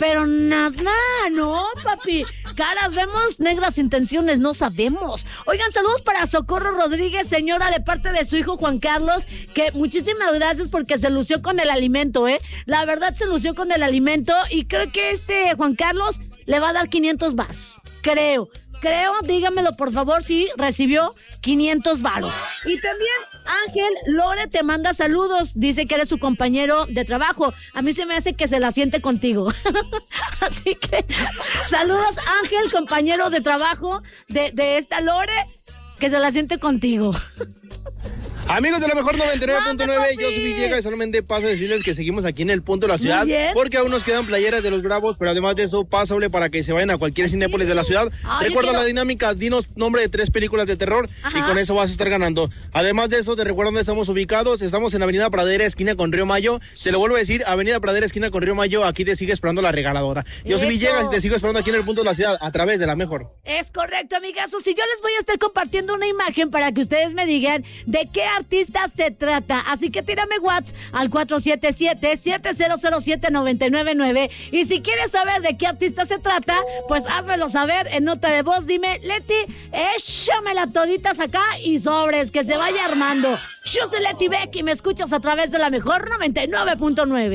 pero nada, no, papi. Caras vemos, negras intenciones no sabemos. Oigan, saludos para Socorro Rodríguez, señora, de parte de su hijo Juan Carlos, que muchísimas gracias porque se lució con el alimento, La verdad se lució con el alimento y creo que Juan Carlos le va a dar 500 varos. Creo, dígamelo por favor si recibió 500 varos. Y también Ángel Lore te manda saludos, dice que eres su compañero de trabajo. A mí se me hace que se la siente contigo. Así que saludos Ángel, compañero de trabajo de esta Lore, que se la siente contigo. Amigos de la mejor 99.9, yo soy Villegas y solamente paso a decirles que seguimos aquí en el punto de la ciudad, porque aún nos quedan playeras de los Bravos, pero además de eso, pásable para que se vayan a cualquier Cinépolis de la ciudad. Recuerda la dinámica, dinos nombre de 3 películas de terror. Ajá. Y con eso vas a estar ganando. Además de eso, te recuerdo dónde estamos ubicados. Estamos en Avenida Pradera, esquina con Río Mayo. Te lo vuelvo a decir, Avenida Pradera, esquina con Río Mayo. Aquí te sigue esperando la regaladora. Yo soy Villegas y te sigo esperando aquí en el punto de la ciudad a través de la mejor. Es correcto, amigazos. Y yo les voy a estar compartiendo una imagen para que ustedes me digan de qué artista se trata. Así que tírame WhatsApp al 477-7007-999. Y si quieres saber de qué artista se trata, pues házmelo saber en nota de voz. Dime, Leti, échamela toditas acá y sobres, que se vaya armando. Yo soy Leti Beck y me escuchas a través de la mejor 99.9.